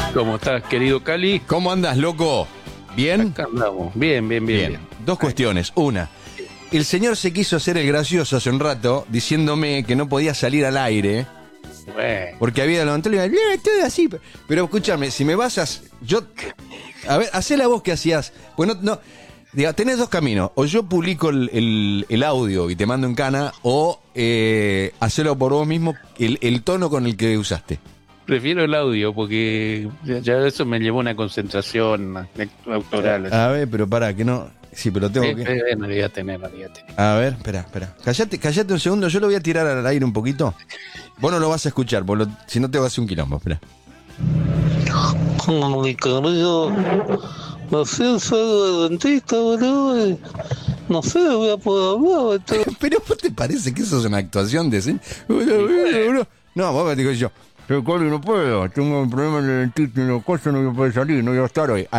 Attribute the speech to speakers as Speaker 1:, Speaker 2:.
Speaker 1: ¿Cómo estás, querido Cali?
Speaker 2: ¿Cómo andas, loco? ¿Bien?
Speaker 1: Acá andamos. Bien.
Speaker 2: Dos cuestiones. Una, el señor se quiso hacer el gracioso hace un rato diciéndome que no podía salir al aire
Speaker 1: Bueno,
Speaker 2: porque había levantado y me iba, todo así. Pero escúchame, si me vas a... A ver, hacé la voz que hacías. Pues no, diga, tenés dos caminos. O yo publico el audio y te mando en cana, o hacelo por vos mismo, el tono con el que usaste.
Speaker 1: prefiero el audio porque ya eso me llevó a una concentración autoral.
Speaker 2: A ver, pero pará, que no... Sí, pero tengo que...
Speaker 1: No le voy a tener.
Speaker 2: A ver, espera. Callate un segundo, yo lo voy a tirar al aire un poquito. Vos no lo vas a escuchar, si no te vas a hacer un quilombo, espera.
Speaker 3: Mi querido, me fui al de dentista, boludo. No sé, voy a poder hablar.
Speaker 2: Pero ¿vos te parece que eso es una actuación de cine? No, vos me digo yo. Pero Coli, no puedo, tengo un problema en el dentista y no voy a poder salir, no voy a estar hoy.